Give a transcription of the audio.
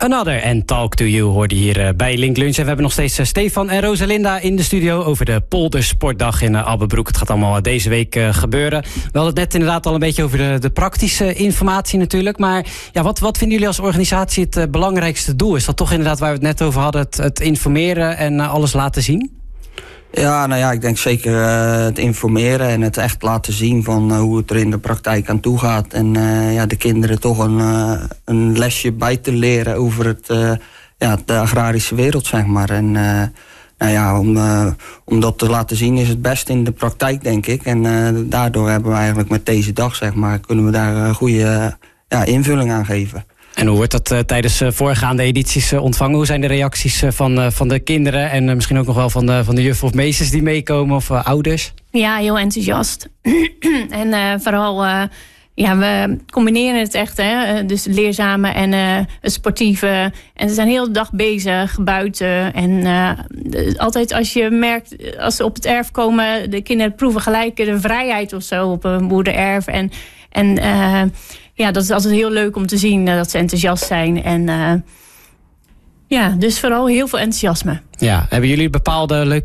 Another en Talk to You hoorde hier bij Link Lunch. En we hebben nog steeds Stefan en Rosalinda in de studio over de Poldersportdag in Abbebroek. Het gaat allemaal deze week gebeuren. We hadden het net inderdaad al een beetje over de praktische informatie natuurlijk. Maar ja, wat vinden jullie als organisatie het belangrijkste doel? Is dat toch inderdaad waar we het net over hadden, het informeren en alles laten zien? Ja, nou ja, ik denk zeker het informeren en het echt laten zien van hoe het er in de praktijk aan toe gaat. En de kinderen toch een lesje bij te leren over de agrarische wereld, zeg maar. En om dat te laten zien is het best in de praktijk, denk ik. En daardoor hebben we eigenlijk met deze dag, zeg maar, kunnen we daar een goede invulling aan geven. En hoe wordt dat tijdens voorgaande edities ontvangen? Hoe zijn de reacties van de kinderen en misschien ook nog wel van de juffen of meesters die meekomen of ouders? Ja, heel enthousiast. En vooral, we combineren het echt, hè? Dus het leerzame en het sportieve. En ze zijn de hele dag bezig, buiten. En altijd als je merkt, als ze op het erf komen, de kinderen proeven gelijk de vrijheid of zo op een boerdererf. En dat is altijd heel leuk om te zien dat ze enthousiast zijn. En dus vooral heel veel enthousiasme. Ja, hebben jullie bepaalde leuke